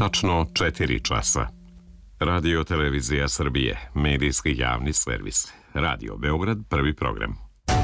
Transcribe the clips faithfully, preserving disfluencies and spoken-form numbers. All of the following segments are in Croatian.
Tačno četiri časa. Radio Televizija Srbije, medijski javni servis. Radio Beograd, prvi program.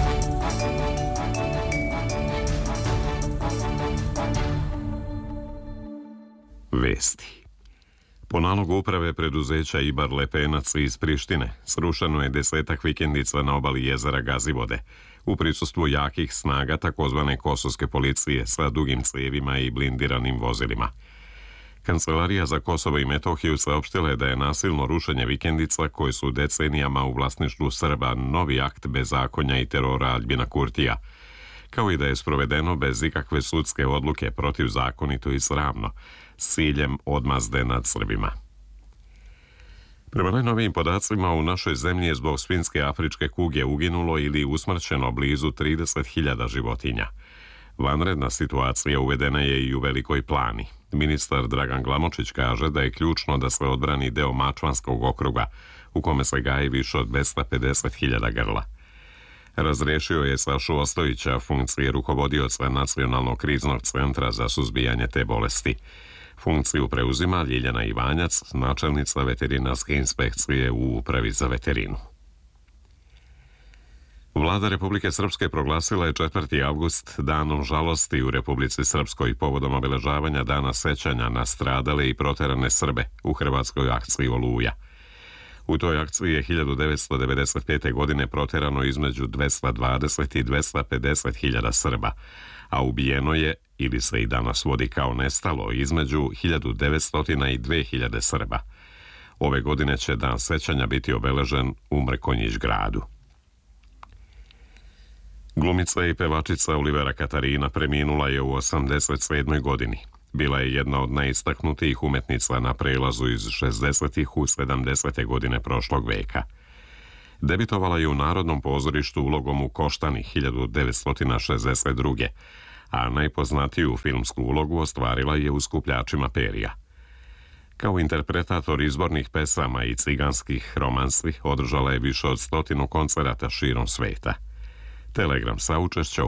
Vesti. Po nalogu uprave preduzeća Ibar Lepenac iz Prištine srušeno je desetak vikendica na obali jezera Gazivode u prisustvu jakih snaga takozvane kosovske policije sa dugim cevima i blindiranim vozilima. Kancelarija za Kosovo i Metohiju saopštila je da je nasilno rušenje vikendica koje su decenijama u vlasništvu Srba novi akt bezakonja i terora Aljbina Kurtija, kao i da je sprovedeno bez ikakve sudske odluke protivzakonito i sramno, s ciljem odmazde nad Srbima. Prema najnovijim podacima, u našoj zemlji je zbog svinjske afričke kuge uginulo ili usmrćeno blizu trideset hiljada životinja. Vanredna situacija uvedena je i u Velikoj Plani. Ministar Dragan Glamočić kaže da je ključno da se odbrani deo Mačvanskog okruga, u kome se gaji više od dvesta pedeset hiljada grla. Razrešio je Sašu Ostojića funkcije rukovodioca Nacionalnog kriznog centra za suzbijanje te bolesti. Funkciju preuzima Ljiljana Ivanjac, načelnica veterinarske inspekcije u Upravi za veterinu. Vlada Republike Srpske proglasila je četvrti avgust danom žalosti u Republici Srpskoj povodom obeležavanja dana sećanja na stradale i proterane Srbe u hrvatskoj akciji Oluja. U toj akciji je hiljadu devetsto devedeset pete. godine proterano između dvesta dvadeset i dvesta pedeset hiljada Srba, a ubijeno je, ili se i danas vodi kao nestalo, između hiljadu devetsto i dve hiljade Srba. Ove godine će dan sećanja biti obeležen u Mrkonjić gradu. Glumica i pevačica Olivera Katarina preminula je u osamdeset sedmoj. godini. Bila je jedna od najistaknutijih umetnica na prelazu iz šezdesetih u sedamdesete. godine prošlog veka. Debitovala je u Narodnom pozorištu ulogom u Koštani hiljadu devetsto šezdeset druge. a najpoznatiju filmsku ulogu ostvarila je u Skupljačima perija. Kao interpretator izbornih pesama i ciganskih romansi održala je više od stotinu koncerata širom sveta. Telegram saučešća